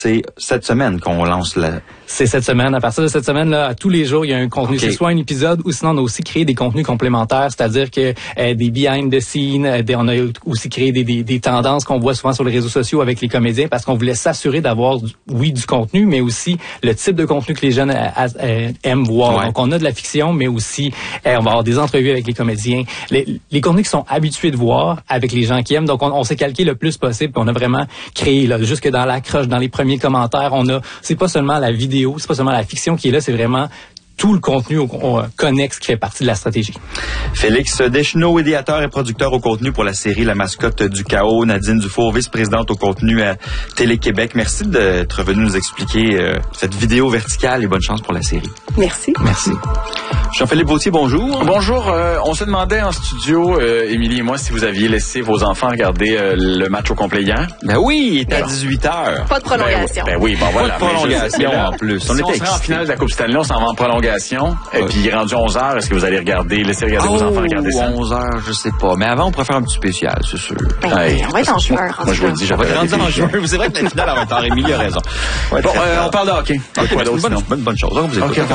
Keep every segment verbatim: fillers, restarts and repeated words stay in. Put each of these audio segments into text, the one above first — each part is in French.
C'est cette semaine qu'on lance la... C'est cette semaine. À partir de cette semaine-là, à tous les jours, il y a un contenu. Okay. C'est soit un épisode ou sinon on a aussi créé des contenus complémentaires, c'est-à-dire que euh, des behind the scenes, euh, des, on a aussi créé des, des, des tendances qu'on voit souvent sur les réseaux sociaux avec les comédiens parce qu'on voulait s'assurer d'avoir, oui, du contenu, mais aussi le type de contenu que les jeunes euh, euh, aiment voir. Ouais. Donc, on a de la fiction, mais aussi, euh, on va avoir des entrevues avec les comédiens. Les, les contenus qu'ils sont habitués de voir avec les gens qui aiment. Donc, on, on s'est calqué le plus possible. Puis on a vraiment créé, là, jusque dans l'accroche, dans les premiers commentaires, on a, c'est pas seulement la vidéo, c'est pas seulement la fiction qui est là, c'est vraiment tout le contenu connexe qui fait partie de la stratégie. Félix Deschenaux, idéateur et producteur au contenu pour la série La mascotte du chaos. Nadine Dufour, vice-présidente au contenu à Télé-Québec. Merci d'être venue nous expliquer euh, cette vidéo verticale et bonne chance pour la série. Merci. Merci. Jean-Philippe Vautier, bonjour. Bonjour. Euh, on se demandait en studio, euh, Émilie et moi, si vous aviez laissé vos enfants regarder euh, le match au complet hier. Ben oui, il était à dix-huit heures. Pas de prolongation. Ben, ben oui, bon voilà. Pas de prolongation en plus. Si on, on serait en finale de la Coupe Stanley, on s'en va en prolongation. Et puis, rendu onze heures, est-ce que vous allez regarder, laisser regarder oh, vos enfants regarder ça? onze heures, je sais pas. Mais avant, on pourrait faire un petit spécial, c'est sûr. Ben, hey, on va être en juin. Moi, je vous le dis, j'avais rendu en juin. C'est vrai que la finale a retard. Émilie a raison. Ouais, bon, euh, on parle de hockey. Okay, quoi d'autre, bonne, bonne, bonne chose. On vous écoute. Okay,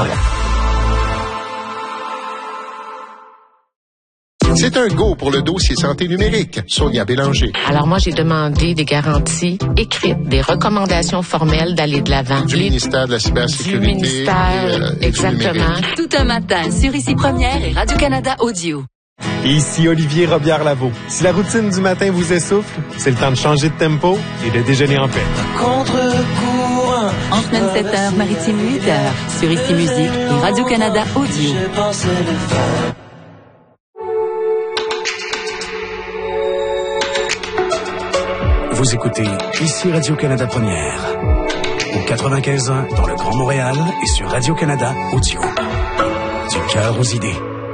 c'est un go pour le dossier santé numérique. Sonia Bélanger. Alors moi, j'ai demandé des garanties écrites, des recommandations formelles d'aller de l'avant. Du Les... ministère de la cybersécurité. Du ministère, et, euh, exactement. Tout un matin sur Ici Première et Radio-Canada Audio. Ici Olivier Robillard-Lavaux. Si la routine du matin vous essouffle, c'est le temps de changer de tempo et de déjeuner en paix. Contre-courant. En semaine sept heures, maritime huit heures. Sur Ici Musique et Radio-Canada Audio. Vous écoutez Ici Radio-Canada Première, au quatre-vingt-quinze ans dans le Grand Montréal et sur Radio-Canada Audio. Du cœur aux idées.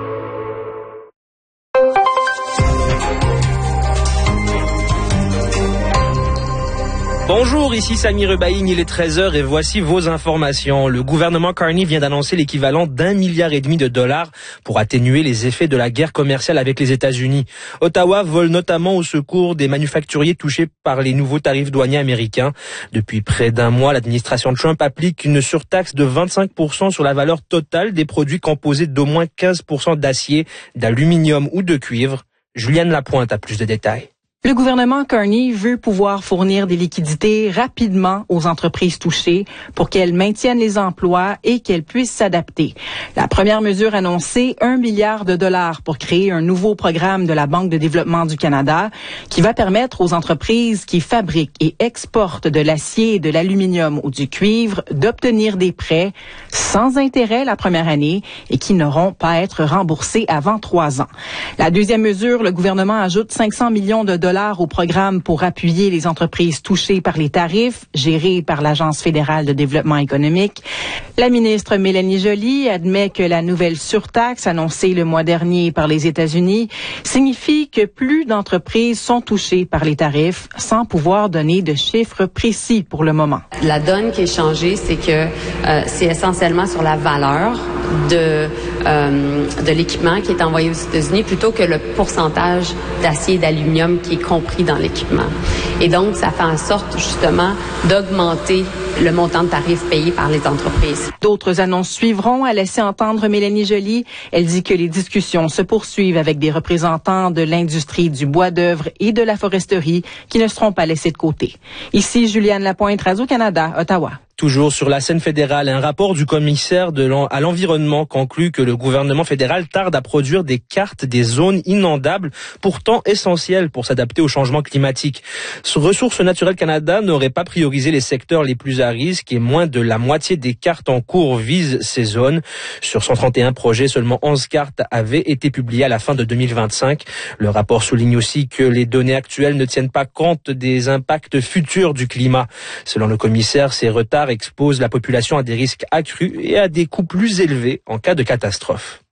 Bonjour, ici Samy Rebaïgne, il est treize heures et voici vos informations. Le gouvernement Carney vient d'annoncer l'équivalent d'un milliard et demi de dollars pour atténuer les effets de la guerre commerciale avec les États-Unis. Ottawa vole notamment au secours des manufacturiers touchés par les nouveaux tarifs douaniers américains. Depuis près d'un mois, l'administration Trump applique une surtaxe de vingt-cinq pour cent sur la valeur totale des produits composés d'au moins quinze pour cent d'acier, d'aluminium ou de cuivre. Juliane Lapointe a plus de détails. Le gouvernement Carney veut pouvoir fournir des liquidités rapidement aux entreprises touchées pour qu'elles maintiennent les emplois et qu'elles puissent s'adapter. La première mesure annoncée, un milliard de dollars pour créer un nouveau programme de la Banque de développement du Canada qui va permettre aux entreprises qui fabriquent et exportent de l'acier, de l'aluminium ou du cuivre d'obtenir des prêts sans intérêt la première année et qui n'auront pas à être remboursés avant trois ans. La deuxième mesure, le gouvernement ajoute cinq cents millions de dollars au programme pour appuyer les entreprises touchées par les tarifs, gérées par l'Agence fédérale de développement économique. La ministre Mélanie Joly admet que la nouvelle surtaxe annoncée le mois dernier par les États-Unis signifie que plus d'entreprises sont touchées par les tarifs sans pouvoir donner de chiffres précis pour le moment. La donne qui est changée, c'est que euh, c'est essentiellement sur la valeur de, euh, de l'équipement qui est envoyé aux États-Unis plutôt que le pourcentage d'acier et d'aluminium qui est compris dans l'équipement. Et donc, ça fait en sorte justement d'augmenter le montant de tarifs payés par les entreprises. D'autres annonces suivront, a laissé entendre Mélanie Joly. Elle dit que les discussions se poursuivent avec des représentants de l'industrie du bois d'œuvre et de la foresterie qui ne seront pas laissés de côté. Ici, Juliane Lapointe, Radio-Canada, Ottawa. Toujours sur la scène fédérale, un rapport du commissaire de l'en, à l'environnement conclut que le gouvernement fédéral tarde à produire des cartes des zones inondables, pourtant essentielles pour s'adapter au changement climatique. Ressources naturelles Canada n'aurait pas priorisé les secteurs les plus à risque et moins de la moitié des cartes en cours visent ces zones. Sur cent trente et un projets, seulement onze cartes avaient été publiées à la fin de deux mille vingt-cinq. Le rapport souligne aussi que les données actuelles ne tiennent pas compte des impacts futurs du climat. Selon le commissaire, ces retards expose la population à des risques accrus et à des coûts plus élevés en cas de catastrophe.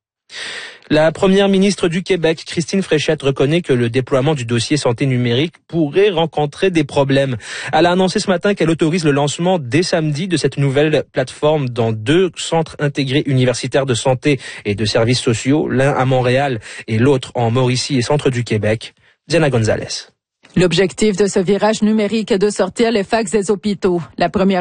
La première ministre du Québec, Christine Fréchette, reconnaît que le déploiement du dossier santé numérique pourrait rencontrer des problèmes. Elle a annoncé ce matin qu'elle autorise le lancement dès samedi de cette nouvelle plateforme dans deux centres intégrés universitaires de santé et de services sociaux, l'un à Montréal et l'autre en Mauricie et centre du Québec. Diana Gonzalez. L'objectif de ce virage numérique est de sortir les fax des hôpitaux. La première